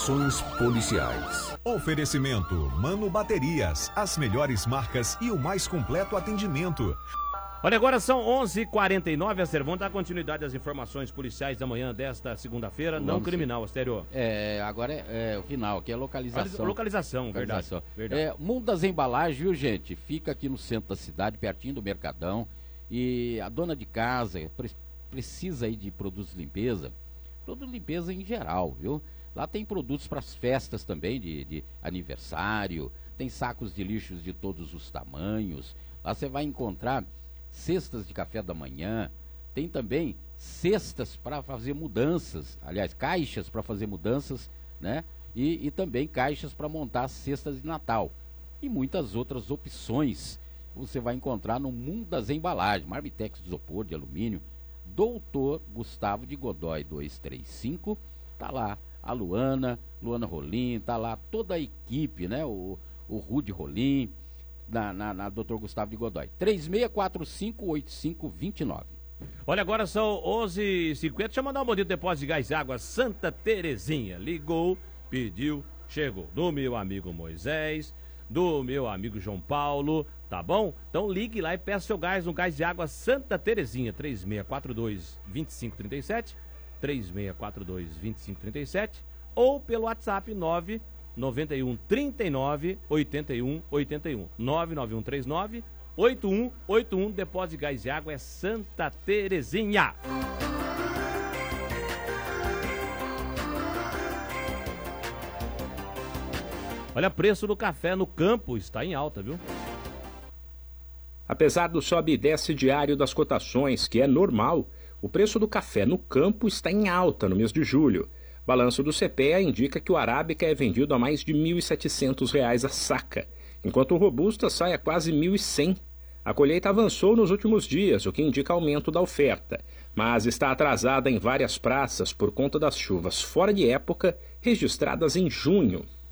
Informações policiais. Oferecimento Mano Baterias, as melhores marcas e o mais completo atendimento. Olha, agora são 11h49, a Servão dá continuidade às informações policiais da manhã desta segunda-feira, não criminal, Astério. Agora é o final, que é localização. Localização, verdade. Mundo das Embalagens, viu, gente? Fica aqui no centro da cidade, pertinho do Mercadão. E a dona de casa precisa aí de produtos de limpeza em geral, viu? Lá tem produtos para as festas também, de aniversário, tem sacos de lixos de todos os tamanhos. Lá você vai encontrar cestas de café da manhã, tem também cestas para fazer mudanças, aliás, caixas para fazer mudanças, né? E também caixas para montar cestas de Natal. E muitas outras opções você vai encontrar no Mundo das Embalagens, Marmitex de isopor, de alumínio, Doutor Gustavo de Godoy 235, tá lá a Luana Rolim, tá lá toda a equipe, né? O Rude Rolim, na Dr. Gustavo de Godoy. 3645-8529. Olha, agora são 11h50. Deixa eu mandar um bom dia do depósito de gás e água Santa Terezinha. Ligou, pediu, chegou. Do meu amigo Moisés, do meu amigo João Paulo, tá bom? Então ligue lá e peça seu gás no Gás de Água Santa Terezinha. 3642-2537, 3642-2537, ou pelo WhatsApp 991 39 81 81, 99139 8181. Depósito de gás e água é Santa Terezinha. Olha, preço do café no campo está em alta, viu? Apesar do sobe e desce diário das cotações, que é normal, o preço do café no campo está em alta no mês de julho. Balanço do CPEA indica que o arábica é vendido a mais de R$ 1.700 a saca, enquanto o robusta sai a quase R$ 1.100. A colheita avançou nos últimos dias, o que indica aumento da oferta, mas está atrasada em várias praças por conta das chuvas fora de época registradas em junho.